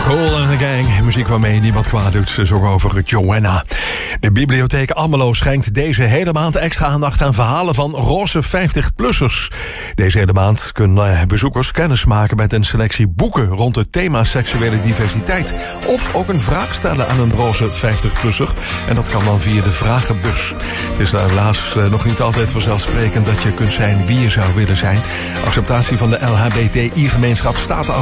Cole en de Gang. Muziek waarmee niemand kwaad doet. Ze zongen over Joanna. De Bibliotheek Almelo schenkt deze hele maand extra aandacht aan verhalen van roze 50-plussers. Deze hele maand kunnen bezoekers kennis maken met een selectie boeken rond het thema seksuele diversiteit. Of ook een vraag stellen aan een roze 50-plusser. En dat kan dan via de vragenbus. Het is helaas nog niet altijd vanzelfsprekend dat je kunt zijn wie je zou willen zijn. Acceptatie van de LHBTI-gemeenschap staat